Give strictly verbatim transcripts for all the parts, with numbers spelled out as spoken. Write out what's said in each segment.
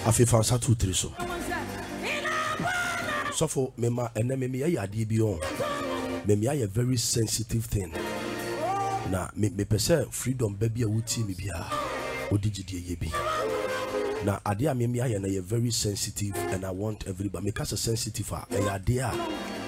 Afi fansa two three so. So for mema ene me me ya ade bi on. Me me a very sensitive thing. Na me me pese freedom baby a wuti me bia. Odigidie ye bi. Na ade a me me aye na ye very sensitive and I want everybody make us sensitive a e ade a.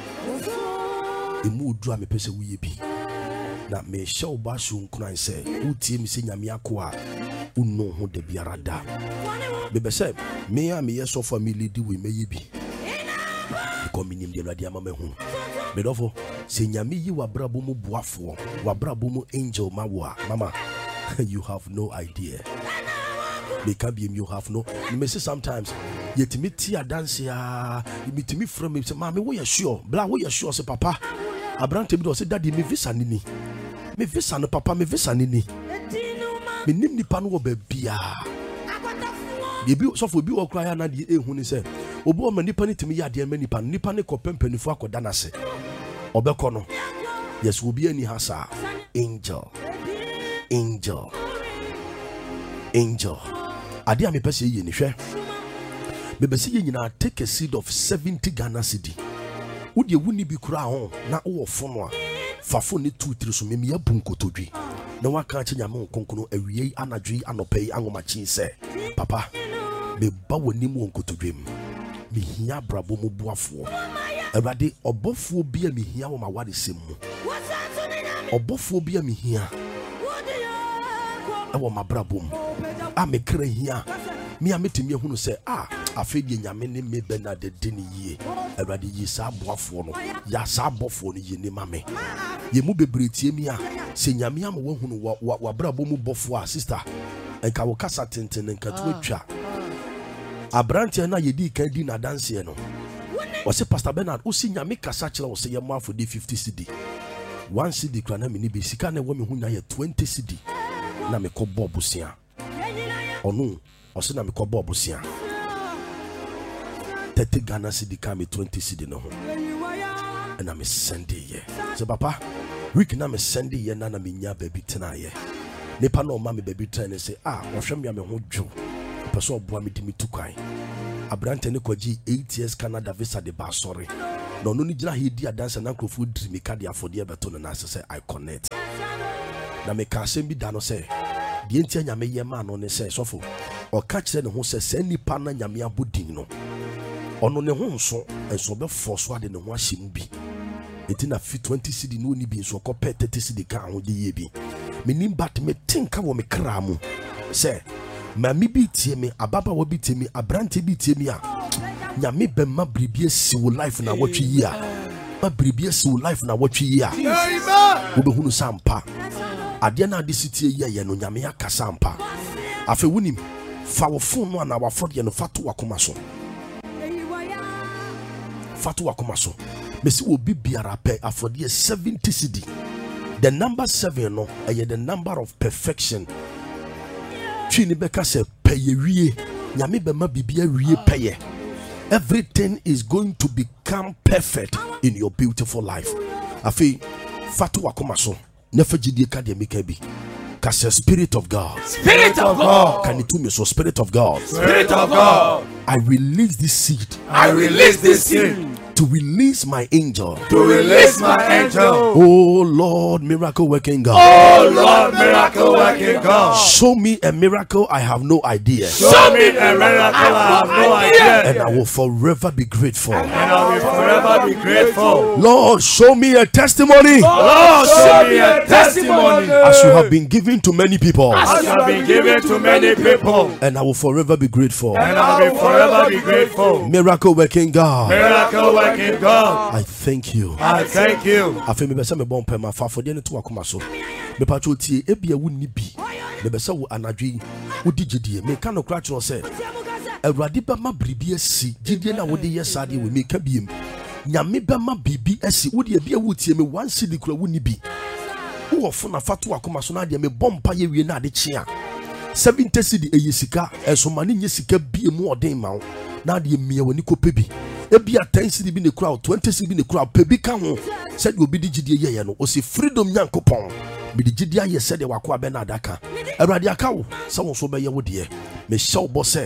Emu odu a me pese wo ye bi. Na me show ba so nkran say wuti me se nyame akoa unno ho de biara da. Me be say me a me ye so family di we me ye bi. Because me nim de radio mama hu. Me dofo se nyame yi wabrabo mu boafo, wabrabo mu angel mawa. Mama, you have no idea. They can be you have no. You may say sometimes yet me tia dance ya, you meet me from me say mama we are sure, bla we are sure say papa. Abrante me do say daddy me visa nini. Me visa no papa me visa nini. Me nim nipa no ba bia. Yebi so for bi wo kra ya na de ehun ni say obi o ma nipa ni timi ya de ma nipa nipa ne kopempanifo akoda na se. Obeko no. Yes, will be any hasa. Angel. Angel. Angel. Ade a me pese ye ni hwe. Me be se ye nyina take a seed of seventy Ghana cedi. Wo de wuni bi kura ho na wo fo no a. Fafo ne two three so me me abu nkotodwi. Na waka che nyame nkonkono awie anadwi anopei angomachi se. Papa, me ba woni mu nkotodwem. Me hia brabo mu boafo. Everybody obofo bi a me hia wo ma wade sem mu. Obofo bi a me hia. E wo ma brabo mu. A me kra hia. Me a metimi ehunu se ah afedi nyame ne me benade de ne yie. Everybody yi sa boafo no. Ya sa bofo no yi ne mame. Ye mu bebretie mi a se nyame am wo hunu wa wa brabo mu bofo a sister. Enka wo kasa tenten enka to atwa. Abrante na yedi kan di na dance no. O se Pastor Bernard o si nyame kasa kire o se ye mo afodi fifty cedi. one cedi kra na me ni be sika na wo me hu na ye twenty cedi. Na me ko bobusia. Onu o se na me ko bobusia. thirty Ghana cedi ka me twenty cedi no ho. And na me send ye. So papa, week na me send ye na na me nya baby tena ye. Nipa no ma me baby tena say ah, wo hwem ya me ho dwo. Person oboa me di me tukai. Abrante ne kwaji eight years Canada visa de ba sorry. No no ni gina he di adanse na nkrofo dream ka de afode e beto no na say I connect. Na me ka asem bi da no say de entia nyame ye ma no ne say sofo. O ka kire ne ho say se nipa na nyame abodin no. Ono ne ho nso enso be force ade ne ho ahyem bi. Eti na fi twenty cedi no ni bi nso ko pe thirty cedi ka ho de ye bi. Me nim bat me tinka wo me kra mu. Say mami bi tie me ababa wo bi tie me abrante bi tie me a nyame be ma bribie si wo life na wotwe yi a ma bribie si wo life na wotwe yi a wo be hunu sampa ade na ade sitie yi ye no nyame akasa sampa afa wunim fa wo phone no na wa fode no fato wakoma so fato wakoma so me si wo bi biara pe afode seventy cedi. The number seven no is the number of perfection. Everything is going to become perfect in your beautiful life. Afi fatu wakomaso nefajidi academic bi. Kase Spirit of God. Spirit of God. Can you do me so? Spirit of God. Spirit of God. I release this seed. I release this seed. To release my angel. To release my angel. Oh Lord, miracle working God. Oh Lord, miracle working God. Show me a miracle I have no idea. Show me a miracle I have no idea. And I will forever be grateful. And I will forever be grateful. Lord, show me a testimony. Lord, show me a testimony. As you have been given to many people. As you have been given to many people. And I will forever be grateful. And I will forever be grateful. Miracle working God. Miracle working God. I thank you. I thank you. I feel me be say me bon pema fa for de ne to akoma so. Me pa cho tie e bia wonni bi. Me be say wo anadwi wo digidie. Me ka no kra cho say. Awurade ba ma bribi asi. Gidie na wo de yesa de we me ka biem. Nyame ba ma bibi asi. Wo de bia wo tie me one cedi kra wonni bi. Wo fo na fa to akoma so na de me bompa ye wie na de chia. seventy cedi eyesika enso mane nye sika bie mu odin ma wo. Na de mia wani ko pebi. Ebia ten cedi bi ne crowd twenty cedi bi ne crowd pebi ka ho said obi di gidie ye no o se freedom nyankopon me di gidie ye said wako abe na adaka Awurade aka wo se wo so be ye wo de me show bo se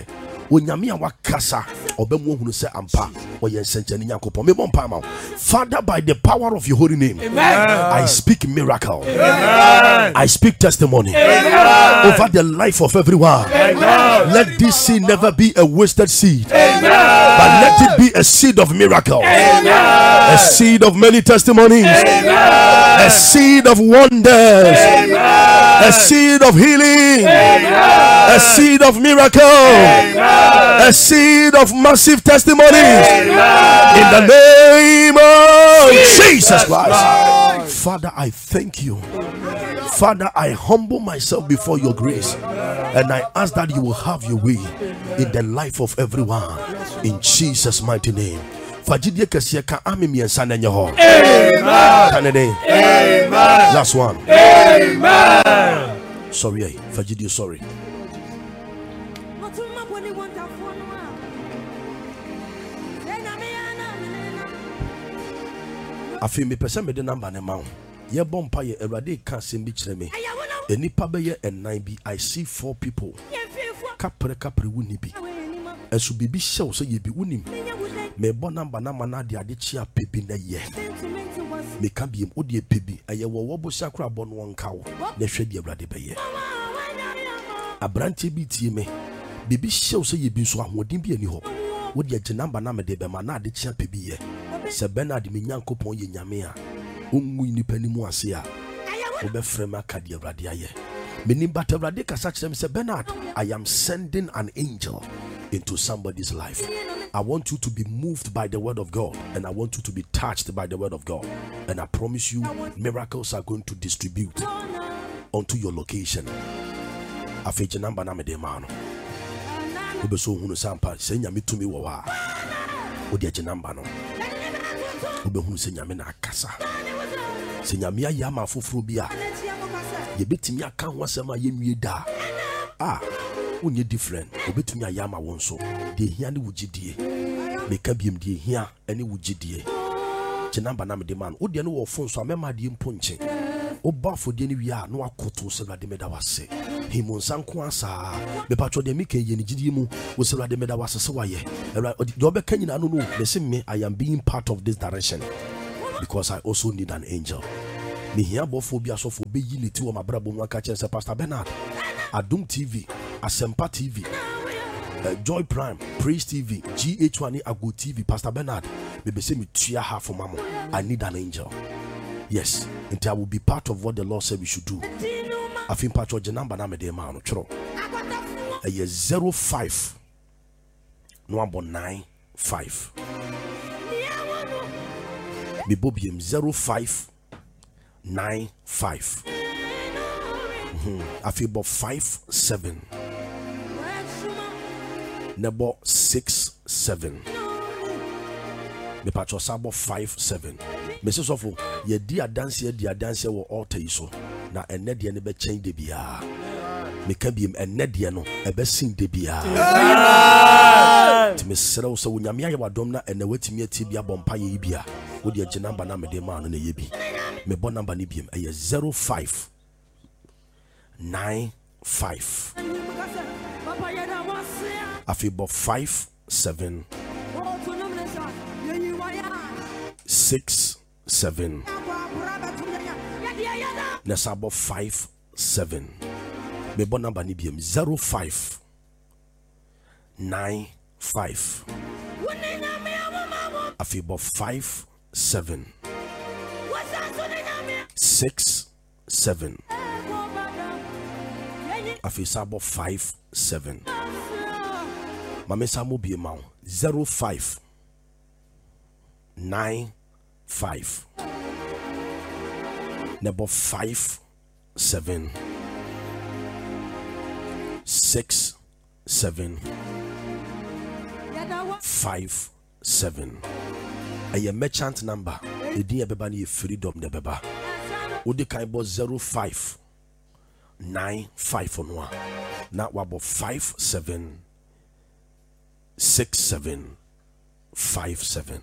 onyame a wakasa obemu hunu se ampa oye nsenchani yakopon me bon pa ma. Father, by the power of your holy name, amen, I speak miracle, amen, I speak testimony, amen, over the life of everyone, amen. Let this seed never be a wasted seed, amen, but let it be a seed of miracle, amen, a seed of many testimonies, amen, a seed of wonders, amen, a seed of healing, amen, a seed of miracle, amen, a seed of massive testimonies, amen. In the name of Jesus Christ. Father, I thank you. Father, I humble myself before your grace, and I ask that you will have your way in the life of everyone, in Jesus' mighty name. Fajidie kesiye ka ami miensa nenye ho. Amen. Amen. Last one. Amen. Sorry, Fajidie, sorry. Afi me pese me de number ne ma wo. Ye bompa ye Awurade ka sem bi kire me. Enipa be ye enan bi. I see four people. Kapre kapre wuni bi. Esu bibi hye wo so ye bi wunim. Me bo number na ma na de ade chia pebi na ye. Me ka biem odi pebi. Aye wo wo bo sha kra bo no nka wo. Na hwe bi Awurade be ye. Abrante bi tie me. Bibi hye wo so ye bi so ahodin bi ani ho. Wo de age number na me de be ma na ade chia pebi ye. Se Bernard me nyankopon ye nyame a ongu ni panimu ase a obefrɛ ma ka de Awurade aye menim but Awurade kasa kyerɛ se Bernard, I am sending an angel into somebody's life. I want you to be moved by the word of God, and I want you to be touched by the word of God, and I promise you miracles are going to distribute onto your location. Afeje number na me de ma no obeso hunu sampa se nyame tumi wo wa odi age number no obehunu se nyame na akasa se nyame ayama foforo bia ye betimi aka ho asema ye nwie da ah unye different obetumi ayama won so de hia ne wugidie meka biem de hia ene wugidie che number na me de man odi ne wo fon so amema de mponche oba fodie ne wia no akoto se Awurade meda wase himun sanko asa be patro de meka ye ne gidie mu wo se Awurade meda wase se waye de obeka nyina no no me se me I am being part of this direction because I also need an angel. Me here bofo bia so fo be yili ti wo mabrabo mu aka chense Pastor Bernard, Adum T V, Asempa T V, uh, Joy Prime, Praise T V, G H one Ago T V. Pastor Bernard, me be say me tua half for mama. I need an angel. Yes, until I will be part of what the Lord said we should do. I think part of the number na me de ma no chro. A year zero five no about nine five. Me bobium zero five nine five. Mm-hmm. I feel about five seven. Nebo six seven. Me patcho sabo five seven. Mrs. Sofo, ye dia dance ye dia dance wo altar iso. Na ene de ne be change de bia. Me ka biem ene de no e be sin de bia. Ti me sere so nyame aye wadom na ene watimi ati bia bompa ye bia. Wo de age number na me de ma no na ye bi. Me bon number ni biem e zero five nine five. Afi bo five seven six seven. Nesabo five seven. Me bon number ni biem zero five nine five. Afi bo five seven six seven. Afi sabo five seven. Mame samo bie ma zero five nine five. Nebo five seven six seven five seven. A merchant number. The dia beba ni freedom de beba. Odi kan bo zero five nine five on one. Na wabo five seven six seven five seven.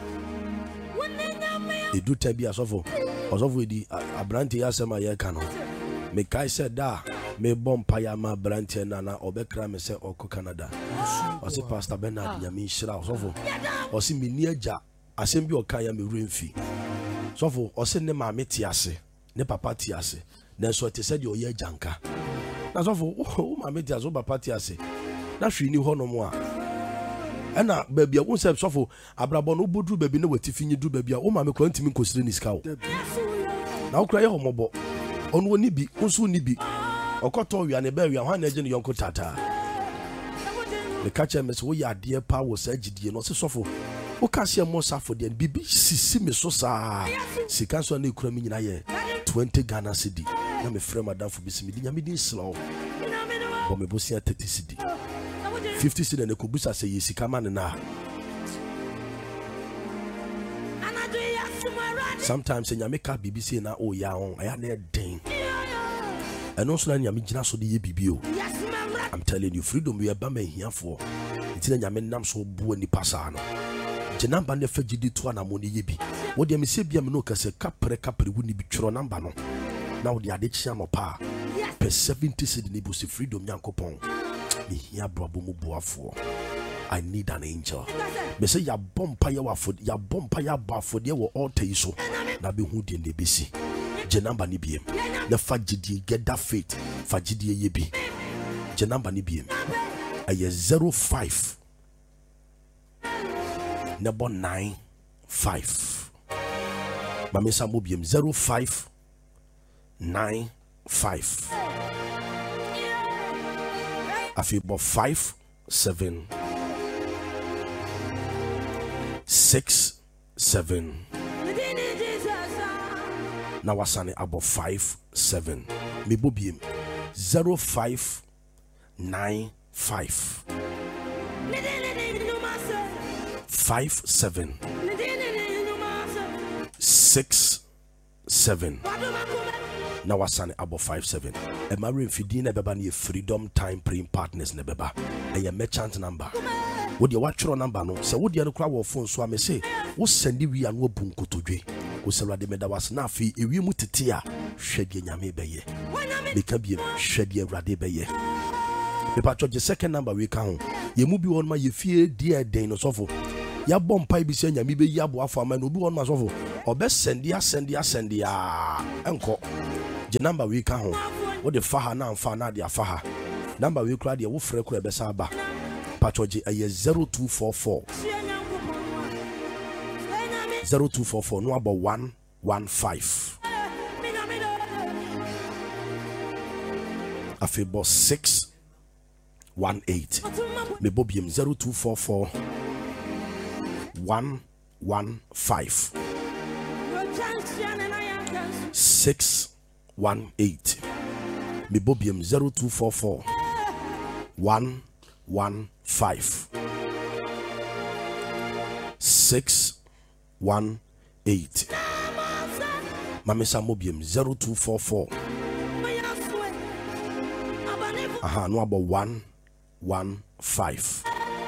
They do tell me as of as of with the Abranti Asema Yakano. Me Kai said da me bom paya ma branche na na obekra me se oko Canada o se Pastor Bernard nyame hira osofo o se me ni agya asem bi oka ya me remfi sofo o se ne ma me ti ase ne papa ti ase na so te se de o ye agyanka na sofo o ma me ti ase o papa ti ase na hwi ni ho no mo a ana baby a won se sofo abrabo no bodru baby na watifi nyi dru baby a o ma me kro ntimi nkosire ni ska o na okra ye homobo onu oni bi nso ni bi okoto wi ane ba wi ahwa na age ne yonko tata le kache me so wo ya de pa wo sa gidie no se sofo o ka se mo safo de bibi sisi me so sa sika so na ekura mi nyina ye twenty Ghana cedi na me frɛ madam fo bisi mi di nyame din slow bo me bosia thirty cedi fifty cedi na ko busa se ye sika man na sometimes nyame ka bibi se na o ya on aya na den eno so na nyame gina so de ye bibi o I'm telling you, freedom we are bama here for. It's in a nam so bu ni pasano. Jenamba ne fajidi to na moni yebi. What the misebia no kase kapre kapre wuni bi tro namba no. Now the addiction no pa. Per seventy cedi ni busi freedom yankopon. Me here brabo mu boafo. I need an angel. Me say ya bompa ya wafo ya bompa ya bafo de wo alter yi so. Na be hu de ne besi. Jenamba ni biem. Na fajidi get that faith. Fajidi yebi. Je number ni biem aye zero five nebo nine five mami sa mo biem zero five nine five afi bo five seven six seven na wasane abo five seven me bo biem zero five nine five five seven six seven na wasane abo five seven e mari mfidi na beba na Freedom Time Praying Partners na beba e ye merchant number wo de watchro number no se wo de no kra wo phone so am say wo send wi an wo bunkotodwe wo se rade meda was na afi ewi mu tete a hwede nyame beye beka biem hwede rade beye. Me patcho the second number we can ye mu bi won ma ye fie die den no sofo ya bom pai bi se nyame be yi abo afo ama no bi won ma sofo obe send ya send ya send ya enko the number we can ho wo de fa ha na amfa na de afa ha number we kra de wo frɛ kra be sa ba patcho je aye zero two four four zero two four four no about one one five afebo six one eight me bobium zero two four four one one five six one eight me bobium zero two four four one one five six one eight mamesa mobium zero two four four aha no about one one five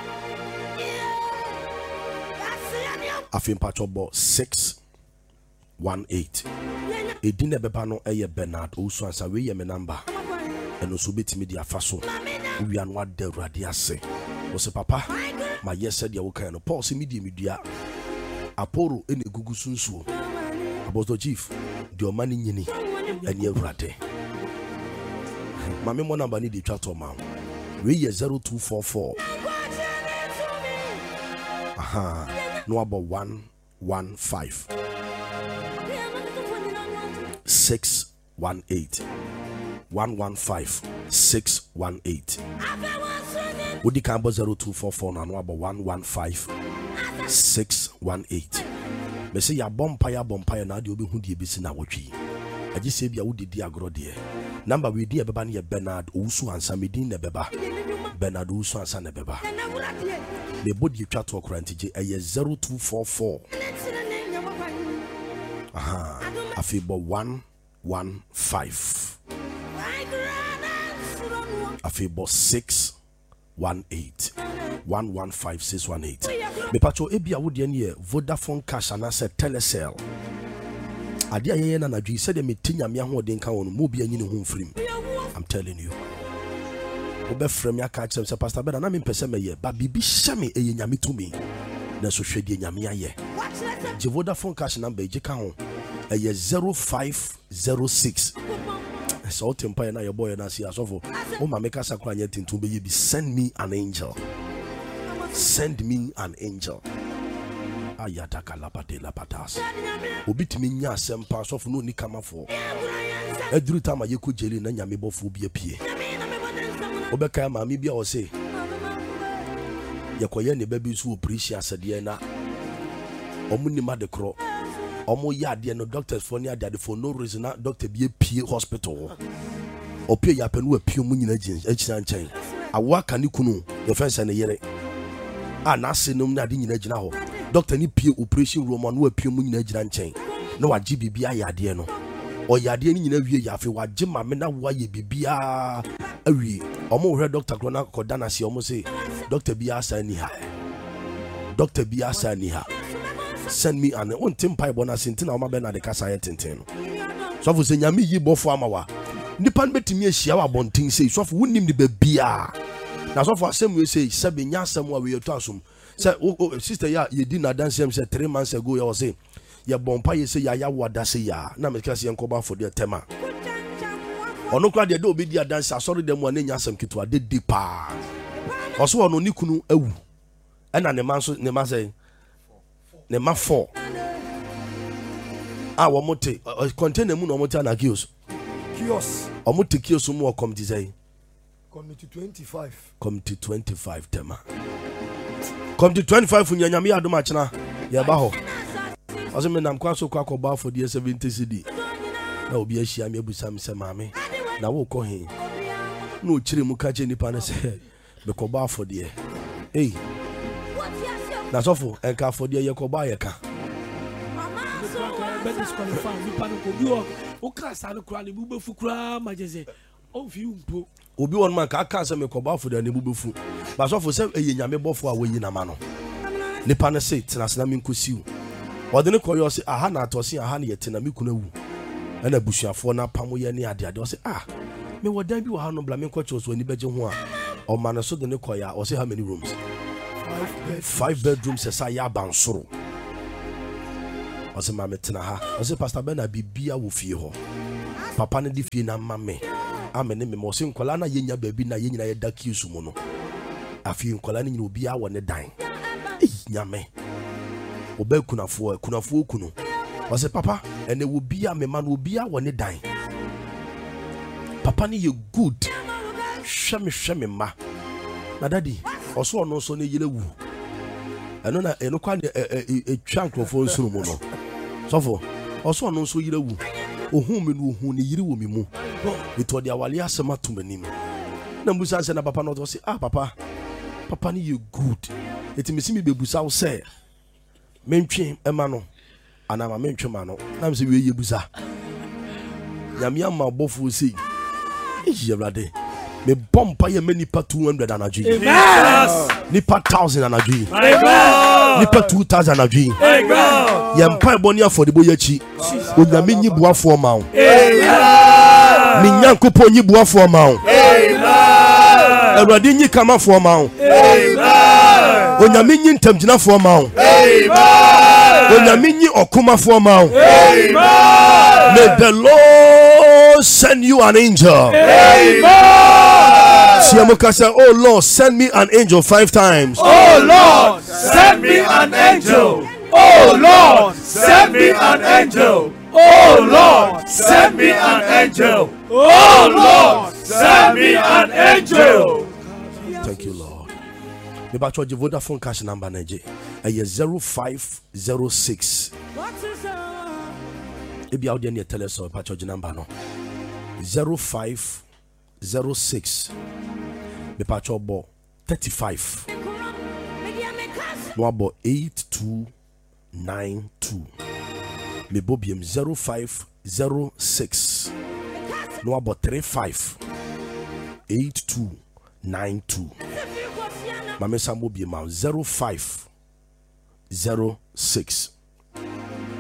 afin patrobo six one eight edine beba no eye Bernard osu ansa we ye me number eno so betimi dia faso wi anu ade urade ase wo se papa ma yese dia wo kan no Paul se media media aporo ene gugu sunsuo Apostle Chief di o mani nyini ene urade mame mo number ni di twa to ma we ye zero two four four aha no about one one five six one eight one one five six one eight Udi Cambo zero two four four no about one one five six one eight me say ya bompa ya bompa ya na de obi hu de bisi na wotwi agi se bia wudi di agro de number we di e beba na Bernard Owusu ansa medin na beba Bernard Owusu ansa na beba me body twa to okrantije e zero two four four aha afibo one one five afibo six one eight one one five six one eight me pacho ebia wodi ene Vodafone cash ana se Telecel ade ayeye na nadwi se de metinya me ahoden ka won mo bia nyine ho mfrim I'm telling you. Obe frame ya catch them say Pastor Ben na me pese me ye ba bibi hye me eye nyame to me na so hwede nyame aye je Vodafone cash number je ka ho eye zero five zero six so tempa na your boy na see asofo o ma make sakura nya tintu be ye bi send me an angel send me an angel ayata kalapate lapatas obitimi nya sempa asofo no ni kamafo eduru tama ye ko jeli na nyame bofo bi apie obeka ma mi bia o se yakoye ne baby so precious de na omuni ma de kro omo ya de no doctors for near de for no reason na doctor bi apie hospital opie ya penu apie mu nyina gin akira nchen awa ka ni kunu ye fense ne yere a na se nom na de nyina gina ho doctor ni pie operation room no apie mu nyina gina nchen na wa gi bibia ya de no oyade ni nyina wie ya fe wa gi ma me na wa ye bibia awie omo hwe doctor kro na ko dana se omo se doctor bi asa ni ha doctor bi asa ni ha send me an on tim pai bona sentina oma be na de kasa ye tenten no so fu se nyame yi bofo amawa nipa no betimi ahia wa bontin sei so fu wonim ni ba bia na so fu asem we sei se be nya asem wa we to asum se sister ya ye di na dance am se three months ago ya was say ye bompa ye say ya ya wada say ya na me kase ye nkoba for the tema ono kwa de do be di dance asori dem wa na nya asem kitu ade di pa oso ono ni kunu awu ena ne man so ne ma say ne ma four ah wo mote container mu no mote na kios kios o mote kios mu o committee say committee twenty-five committee twenty-five tema committee twenty-five nyanyame adom achena ye ba ho oso me nam kwa so kwa ko ba for the seventy C D na obi ahia me abusam se maame na wo ko he na o kire mu ka che nipa na se be ko ba for the eh na sofo enka for the ye ko ba ye ka be disqualify nipa no ko bi o ka sa no kra ne bu befu kra majeze o fi umpo obi won man ka ka se me ko ba for the ne bu befu ba sofo se eye nyame bofo a wayi na ma no nipa na se tena sena me nkosiu odene koyo se aha na atosi aha na yete na me kuna wu ana busuafo na pamo ye ne ade ade o se ah me wodan bi wa ha no bla me kwacho so ani beje ho a o ma na so de ne koya o se how many rooms five bedrooms esa ya bansoro o se ma me tena ha o se Pastor Ben na bibia wo fie ho papa ne di fie na mame amene me mo se nkola na yenya baabi na yenyina ye daki su mu no afi nkola ne nyina obi a wo ne dan nyame oba kunafo kunafo kunu o se papa ene wo bia me man wo bia wo ne dan papa ne ye good hweme hweme ma na daddy oso ono so ne yele wu eno na eno kwa e twa nkrofo nsuru mu no sofo oso ono so yele wu ohun me no ohun ne yiri wo me mu eto de awale asema to manim na mbusa se na papa no to se ah papa papa ne ye good eti me si me bebusa wo se mentwe ema no ana ma mentwe ma no na me se we ye busa nyame ama bofo se e brade me bompa ye many pa two hundred anaju nipa one thousand anaju nipa two thousand anaju ye mpa eboni afọ de boye chi onyame nyi buafo ma wo amen mi nyankopo nyi buafo ma wo amen ewrade nyi kamafo ma wo amen onyame nyi ntamgyinafo ma wo amen onyame nyi okomafo ma wo amen may the Lord send you an angel amen. Oh Lord, send me an angel five times. Oh Lord, send me an angel. Oh Lord, send me an angel. Oh Lord, send me an angel. Oh Lord, send me an angel. Thank you, Lord. The batch of Vodafone cash number Nigeria is zero five zero six. If you out there, tell us batch of number no zero five zero six. The patch of thirty-five. No about eight two nine two. Me bobium zero five zero six. No about three five eight two nine two. Mame Sambo biema zero five zero six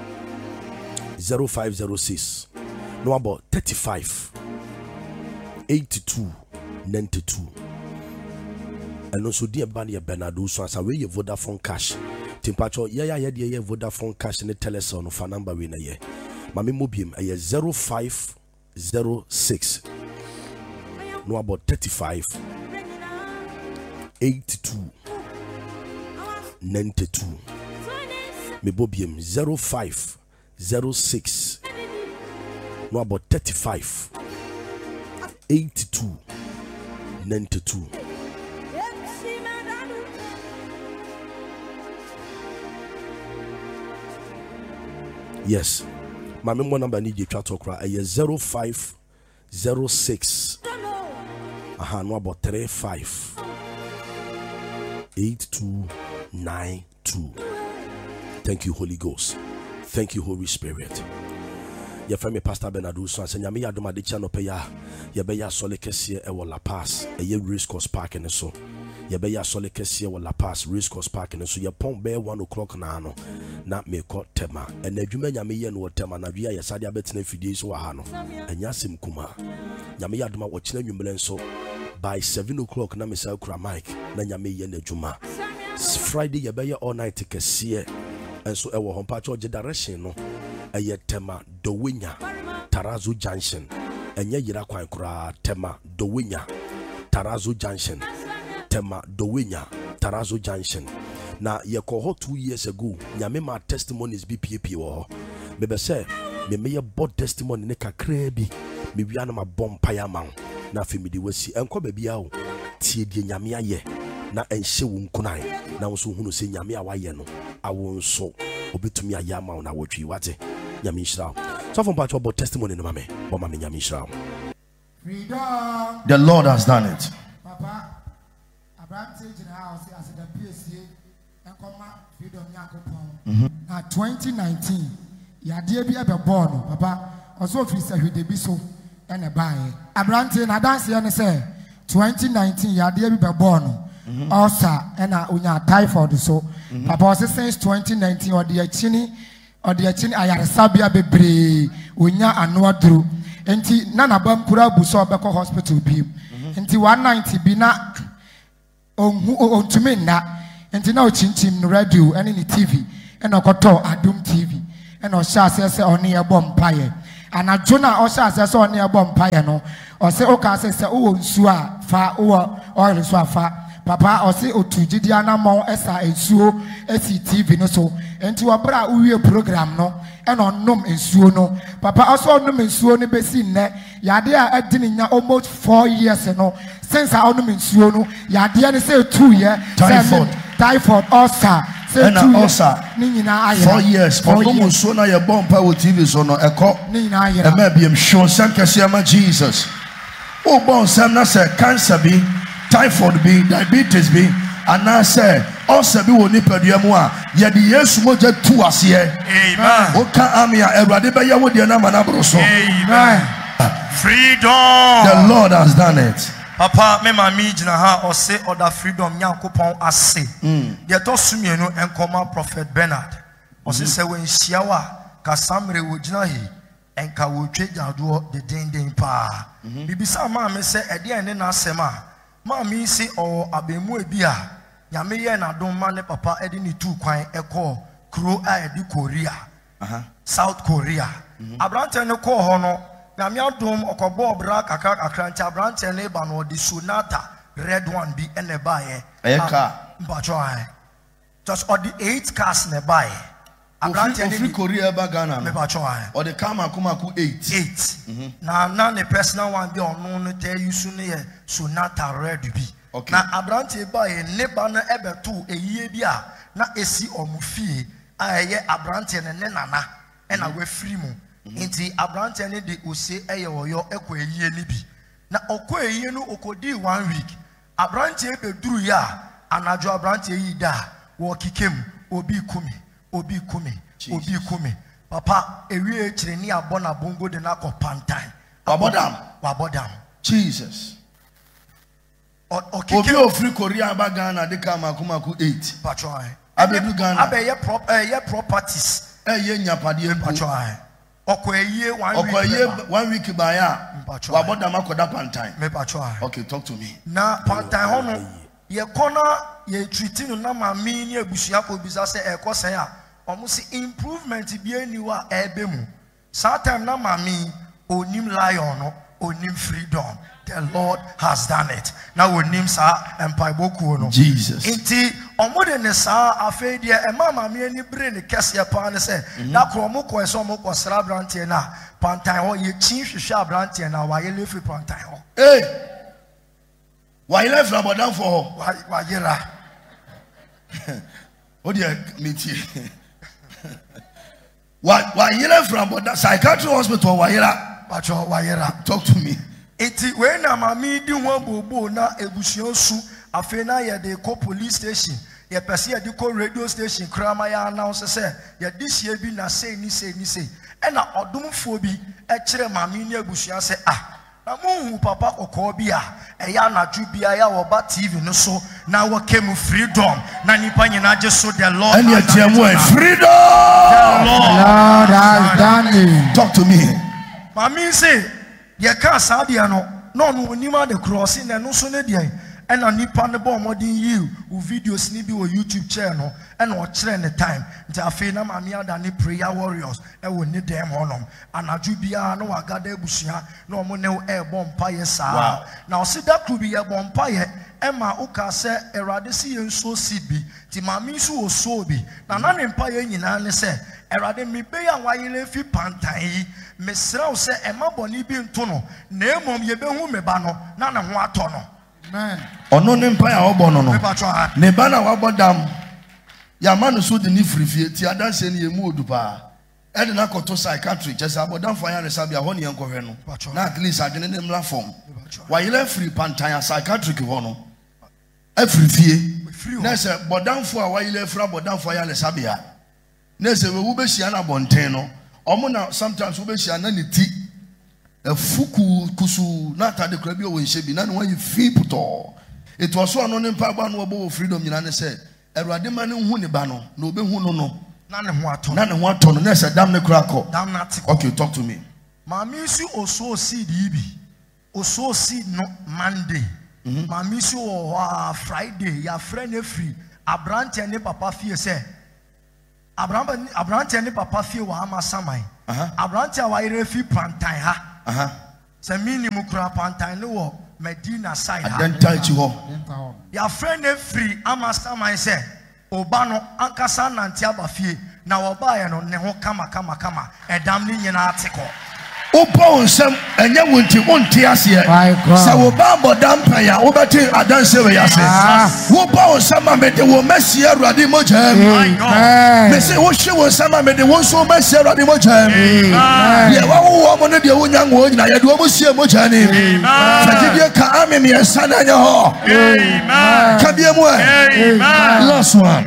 zero five zero six. No about thirty-five eighty-two ninety-two. And also dear Bania Bernardo so as away Vodafone cash. Timpacho yeah yeah yeah yeah Vodafone cash in the telephone for number winner ye. Mami Mobium a zero five zero six. No about thirty-five eighty-two ninety-two. Me Bobium zero five zero six. No about thirty-five eighty-two ninety-two. Yes, my member number need you to talk right. Zero five zero six. Aha, no about three five eight two nine two. Thank you, Holy Ghost. Thank you, Holy Spirit. Your friend, Pastor Bernardo, so I say, "Yami aduma de chano peya. Yabeya sole kesie e wala pass. Eye race course park and so. Yabeya sole kesie wala pass race course park and so. Ya pon be one o'clock na ano. Na me ko tema. And edwuma nyame ye no tema na wia ya sadia betena fidie so ha no. Enya sim kuma. Nyame aduma wo china nwumlen so by seven o'clock na me say kura mic na nyame ye na edwuma. Friday yabeya all night kesie. And so ewo hompa cho direction no. Eye tema Dowenya Tarazu Junction. Enye yira kwan kura tema Dowenya Tarazu Junction. Tema Dowenya Tarazu Junction. Na ye ko two years ago nyame ma testimonies B P A P wo. Me be say me me ye bod testimony ne kakra bi me wia na ma bom paya ma na fe me di wasi enko ba bia o tie die nyame aye na enhye wo nkunan na wo so hunu se nyame a waye no awo nso obetumi aya ma na wotwi wate nyame nshira so from part about testimony no mame bo mame nyame nshira. The Lord has done it. Papa Abraham said in the house as the P S A and come freedom yakopon na twenty nineteen yade bi ebe born papa also fi say hwede bi so ene bae Abraham say na dance ye ne say twenty nineteen yade bi be born also ena onya typhoid so papa say since twenty nineteen or the achini or the achini ayaresabia bebre onya ano aduru enti na nabam kura bu so obekọ hospital bi enti one ninety bi na onhu ontumi na enti na ochinchim no radio ene ni T V ena okoto Adum T V ena o sha se se oni e bom paye anajo na o sha se se oni e bom paye no o se o ka se se o nsu a fa o oil so afa papa o se otugidi anamon esa ensuo esi T V no so enti wo bra uwie program no ena onom ensuo no papa also onom ensuo no besi nne yade a adini nya almost four years no since I onom ensuo no yade ne say two year Typhoid typhoid ulcer say two ulcer ni nyina aye four years onom ensuo na ye bompa wo T V so no eko ni nyina aye e ma biem show sankase ama Jesus o bon sam na say cancer bi typhoid bi diabetes bi ana say ulcer bi woni padua mu a ye de Yesu moja tu ase amen o ka amia Ewurade be ye wo de na manabro so amen freedom. The Lord has done it. Papa me mami jina ha o se order freedom nyankopon ase de to sumienu enkoma prophet Bernard o se se wen hia wa kasamre wo jina hi enka wo twe jado de denden pa bibisa ma me se ede ene na asema ma mi si o abemu ebi a nyame ye na dom ma ne papa ede ni tu kwan eko kro a ede Korea aha South Korea abrante ne ko ho no nyame adom okobo obra kaka akranta abrante ne ba no de Sonata red one bi ene bae eka mbacho ai just or the eight cars ne bae abrante ne Korea ba Ghana me bacho ai or the kama kumaku eight eight na na ne personal one bi ono no te use ne ye Sonata red bi na abrante bae ne ba na ebetu eyie bi a na esi omufie a ye abrante ne ne nana e na we free mu inti abrante ne de ose eye oyo ekọ eyie ni bi na okọ eyie no okodi one week abrante be duru ya anajo abrante yi da wo kikem obi kumi obi kumi obi kumi papa ewie kire ni abona bongo de na ko pantan abodam abodam Jesus obi ofri Korea ba Ghana de kama kumaku eight patron abedu Ghana abe ye prop eh ye properties eh ye nyapade patron Okoye one week. Okoye one week by ya. Wabodam akoda pantai. Me pacho. Okay, talk to me. Na pantai hono ye kona ye treating no na mami ni ebusia ko bisa se e ko sen a omo si improvement bi aniwa ebe mu. Sa time na mami onim lion no onim freedom. The Lord has done it. Now we name sa empire boku no. Jesus. Inti omo de ne sa afa dia e mama me ani bre ne kese pa ne se na kro mo ko eso mo ko sra brantie na pantai ho ye chin hwehwe brantie na wa ye lefi pantai ho. Hey. Why you left Ramadan for? Wa wa yera. What do you meet you? Why why you left Ramadan psychiatric hospital why you Pacho wa yera. Talk to me. Eti we na mami di ho bobo na ebusuan su afi na ye de ko police station ye pese ye de ko radio station krama ya announce say ye this year bi na say ni say ni say e na odomfo bi e kire mami ni ebusuan say ah na mo hu papa kokko bi a e ya anaju bia ya wo ba T V no so na wo kem freedom na nipa nyina je so the Lord and your freedom the Lord has done it. Talk to me. Mami say ye ka sadia no no no onima the cross na no so ne dia and na nipa ne bo modern you videos ni bi wo YouTube channel and o kire ne time nti afi na mami ada ne prayer warriors e wo ne dem honom anaju bia no wagada ebusua na omo ne e bom paye sa na o si da kru bi ye bom paye Emma uka se erade si yenso seed bi ti mami so so bi na na ne paye nyina ne se erade mi be ya wayele fi pantan yi mesraw se ema boni bi nto no na emom ye be hu me ba no na ne ho ato no amen ono ne mpa ya obo no no ne ba na wabodam ya ma no so de ni frifie ti adanse ne yemu odupa e de na koto psychiatric just abodam fa ya resabia ho ne enkohwe no na at least adwene ne mla form wayele free pantan psychiatric ho no afrifie na se bodamfo a wayele fra bodamfo ya resabia na se we wo be hia na bonten no omo na sometimes wo be hia na ne ti efuku kusu na tade kra bi o wonhye bi na ne wan fi puto it was so no ne mpa ba no obo freedom nyina ne se Erade ma ne hu ne ba no na obe hu no no na ne ho ato na ne ho ato no na se dam ne kra ko dam na ti. Okay, talk to me. Mami su oso seed ibi oso seed no Monday mami su o Friday ya friend e free abrante ne papa fie se abrante abrante ne papa fie wa ama saman abrante wa ire fi pantan ha aha se minimum kra pantan ne wo Medina side ha den touch ho ya friend e free ama saman se oba no ankasa nante aba fie na oba ye no ne ho kama kama kama edam ni nyina ateko Upo nsem enye wonti wonti ase e se wo ba bodam pa ya wo beti adanse we ya se wo ba nsem ma mede wo mesi Awurade mo jam me se wo hwe wo nsem ma mede wo so mesi Awurade mo jam ye wa wo wo mo ne de wo nyan wo nyina ye de wo mo sie mo jam ni fagidie ka ame me esa na nya ho amen ka bie mu amen last one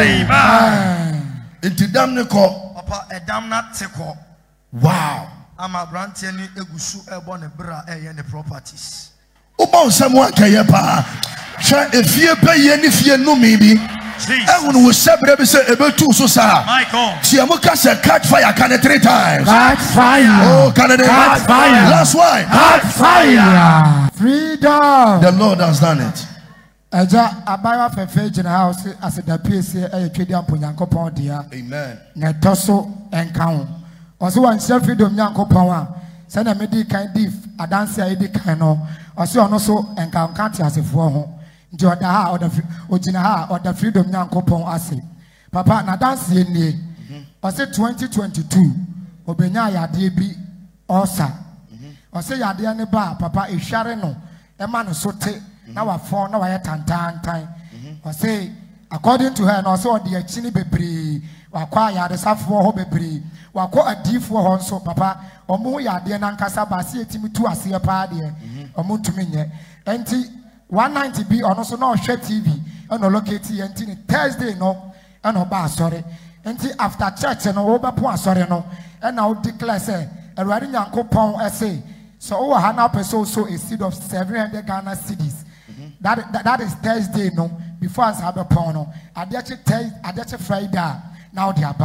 amen intidam ne ko papa edam na teko wow ama brantie ni egusu ebo ne bra eye ne properties ubo nsem wa kaye pa hwa efie pa ye ne fie no mi bi ehunu wo sebre bi se ebetu so sa my god ti amuka se catch fire can three times catch fire oh can it catch fire last one catch fire freedom the Lord has done it. Eja abawa fefe gina house as the P C e twedi amponyankopon dia amen na toso enka ho also one self freedom nyankopon a se na medi kan div adanse a edi kan no also ono so enka nka ti asefo ho nti oda ha oda ogina ha oda freedom nyankopon ase papa na dance ye nie ose twenty twenty-two obenya yade bi osa ose yade ne ba papa ehware no e ma no so te na wa phone na wa yetantan tan ose according to her no so ode akini bebre wa kwa yade safo ho bebre wa ko adifo ho nso papa omo yade na nkasa ba se etimi tu ase pa de omo tumi nye enti one ninety bi ono so na ohwe T V eno locate enti ni Thursday no eno ba asore enti after church no wo be po asore no ena wo declare say Awurade Nyankopon ese so wo ha na person so a seed of seven hundred Ghana cedis that, that that is Thursday no before as have pon no adeche Thursday adeche Friday now the aba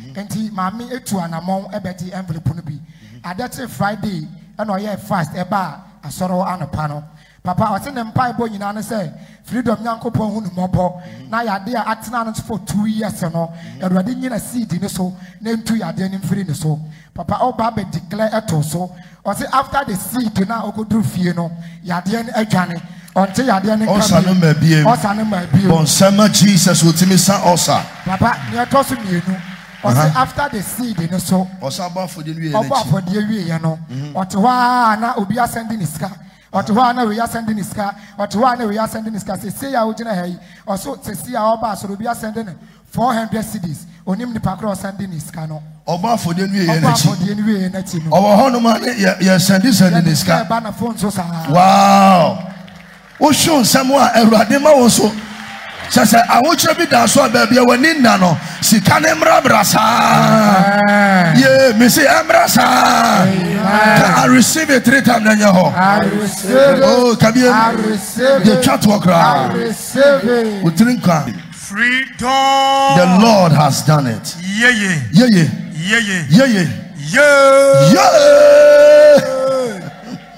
enti maame etu anamon ebedi envelope no bi adete Friday and oye fast eba asoro anopa no papa o se ne mpa ebo nyina no say freedom Nyankopon hu numobo na yade a atena no for two years no Awurade nyina seed ni so na ntu yade ni mfiri ni so papa o ba be declare eto so o say after the seed na ogodru fie no yade ni adwane onte yade ni osa no ma biem osa no ma biem bon sama Jesus otimi sa osa papa ni eto so mienu o say after the seed ni so osa ba fodi ni oba fodi wie ye no ote wa na obi asend ni ska ote wa na we asend ni ska ote wa na we asend ni ska say say ya ogina hai oso say say ya oba so obi asend ni four hundred cedis onim ni pakro asend ni ska no oba fodi ni ye oba na chi fodi ni wie na chi no owo hono ma ye send send ni ska ba na phone so sa wow o show samwa Awurade ma wo so sasa awochre bi da so ba bia wani nna no sika ne mra brasa yeah me say embrasa I receive it three times na ho I receive it. oh kabie I receive the it. chat walk I ra receive it. utrinka Freedom. the Lord has done it Yeah, yeah. yeah yeah Yeah, yeah. yeah yeah Yeah. yeah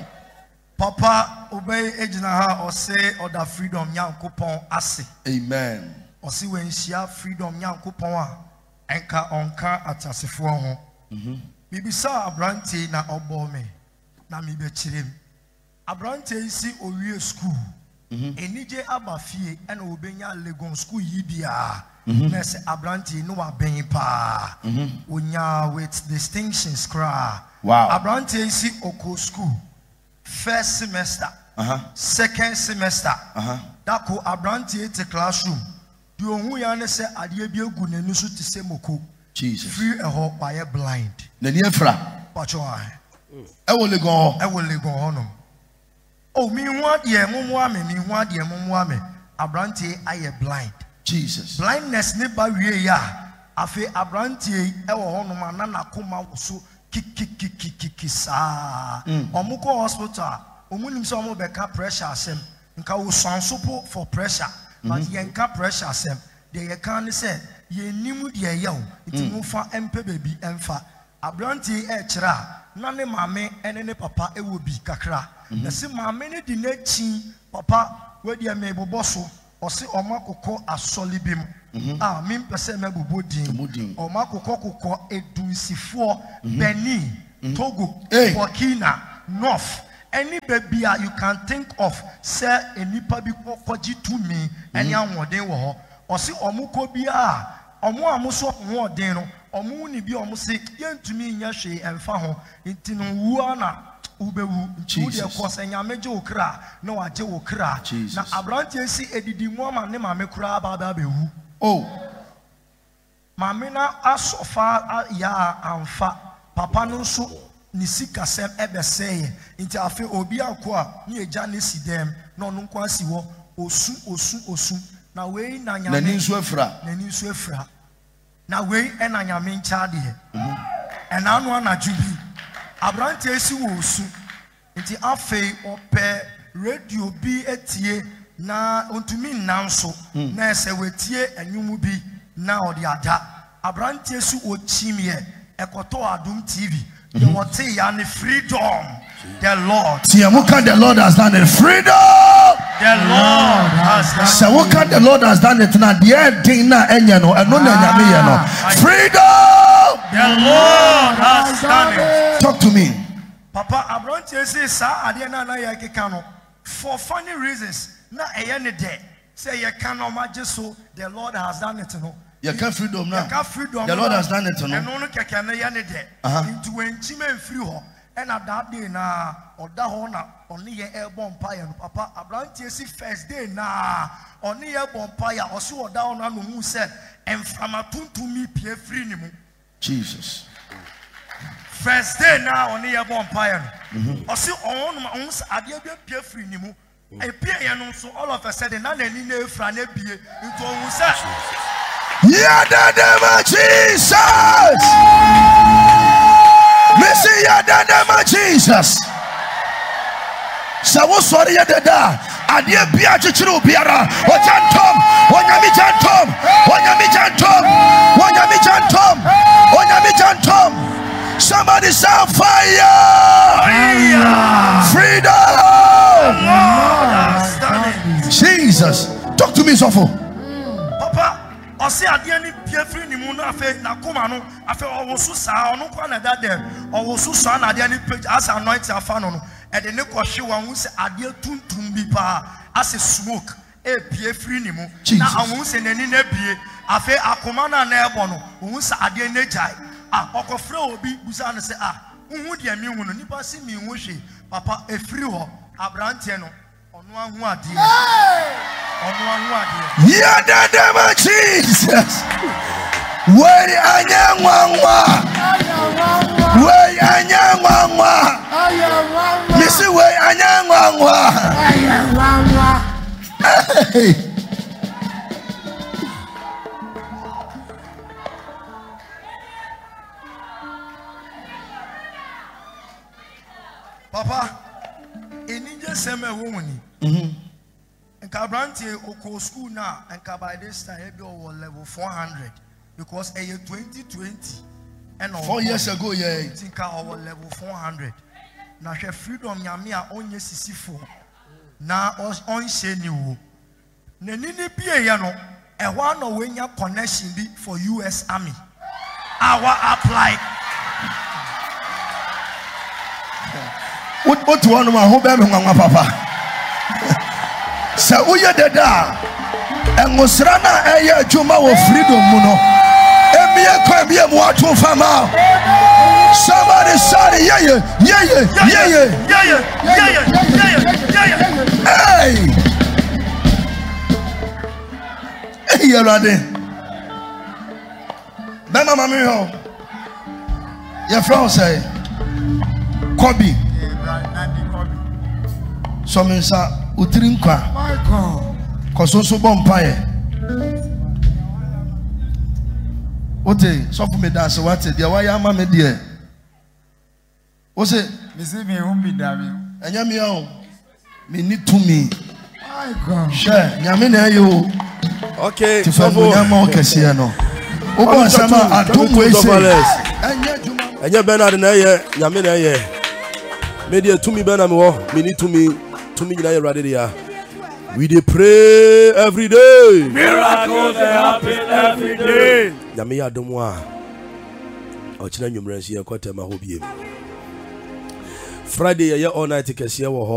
Papa, obey ejina ha or say or the freedom Nyankopon ase. amen Or see when share freedom Nyankopon a enka onka atasefo ho. Bibi sa abrante na obo me. Na mi be chirem. Abrante si owie school. Enije aba fie ena obenya Legon school yi bia. Na se abrante no wa ben pa. Onya with distinctions kra. Wow. Abrante si oko school. First semester, uh-huh. Second semester, uh-huh. That ko abrante te classroom. Do who ya say adie bi egu nenu so te se moko. Jesus Free a ho by blind. na ni efra Pacho ai. e wo Legon E wo Legon honom. Oh mi hu ade mumu ame mi hu ade mumu ame. Abrante aye blind. Jesus Blindness ne ba wie ya. Afi abrante e wo honom anana koma wo so kikikikikisa. Omuko hospital. Omunim so omo beka pressure asem. Nka wo sansopo for pressure. But yenka pressure asem. De ye kan say ye nimu de ye wo. Iti mu fa empe baby emfa. Abranti e kira na ne mame ene ne papa e wo bi kakra. Na se mame ne di n'echi papa we de me bobo so. Osi omakoko asoli bim. Ah, mim pese me bobo din. Omakoko kokko edunsifo Benin, Togo, Hey. Burkina, North. Any baby you can think of, say any baby koji to me, any amode wo. Osi omuko bia, omo amuso ho den no, omo ni bi omo se yentumi nya hwe emfa ho. Nti no wu na ubewu nti de ko se nya meje okra na waje okra na abrante si edidi mu ama ne ma me kura ba ba bewu. oh Mame na asofa ya amfa papa no so ni sikasem ebeseye nti afi obi akwa ni eja ne sidem na onu kwa si wo osu osu osu na wei na nyame na ni nso efra na ni nso efra na wei e na nyame ncha de e na anu anaju bi abrante esi wo osu nti afi ope radio bi etie na ontumi nanso na ese wetie enwumu bi na odi ada abrante su ochimie ekoto adum T V the what ya ne freedom the Lord see what can the Lord has done it freedom the Lord has done so what can the Lord has done it na the thing na enya no eno na nyame ye no freedom the Lord has done it. Talk to me Papa abrante say sa ade na na ya keka no for funny reasons na eye ne de say ye can no maje so the Lord has done it no. you can freedom now Freedom the Lord has done it no and no keke na ye ne de into enchime mfiri ho and at that day na oda ho na oni ye elbow empire no papa abrante si first day na oni ye empire osi oda ho na no hu said emframa tuntumi pie free ni mu Jesus first day now on the empire. Or see on ons adia pie free ni mu. E pie ye no so all of a sudden na nani na efra na bie into on say yeah the name of Jesus Messi yeah the name of Jesus so what sorry ya da adia bia chichiro biara o jantom o nyami jantom o nyami jantom o nyami jantom ɔse adeɛ ne pie firi ne mu no afei na koma no afei ɔwo so saa ɔno kwa na da dɛm ɔwo so saa na adeɛ ne page as anointing afa no no ɛde ne kɔhye wɔn ho sɛ adeɛ tuntum bi paa as smoke e pie firi ne mu na ɔmo sɛ n'ani na bie afei akoma na na ɛbɔ no ɔmo sɛ adeɛ ne gyae a ɔkɔfrɛ obi busa no sɛ a uhu deɛ mi hu no nipa si mi hu hwe papa efiri hɔ aberanteɛ no ɔno ahu adeɛ ɔno ahu adeɛ Yadadama Jesus. Way anyangwa. Way anyangwa. Missy way anyangwa. Hey. Papa, enije seme woni. Mhm. Nka branti oko school now nka by this time e be over level four hundred because a year twenty twenty and four years ago yeah nka over level four hundred. Na hwe freedom nyame a onye sisifo na on hye ni wo. Na nini bie ye no e ho na wenya connection bi for U S Army. Our apply. What what one ma ho be me nwa papa. Sa uye deda engosra na eye adwuma wo freedom mu no. Emie kwa bie mu ato fama. Somebody sorry yeah yeah yeah yeah yeah yeah yeah yeah yeah yeah yeah. Hey. Hey Yolande. Be mama mi ho. Your friend say Kobe. So me sa utiri nkwa. My God. Koso so bompae. Ote so fu me dance what dia wa ya ma me de. O se Me see me hum bi da me. enya me o. Me ni to me. My God. Sure, nyame na yo. Okay, so for nyama o kese no. O bo sama adum we se. Enya juma. Enya Bernard na ye, nyame na ye. Me de to me Bernard me wo, me ni to me. To me, we dey pray every day. Miracles happen every day. Yami adomwa. Ochina nyumrensi yakwata mahobie. Friday ya all night kesiye wo ho.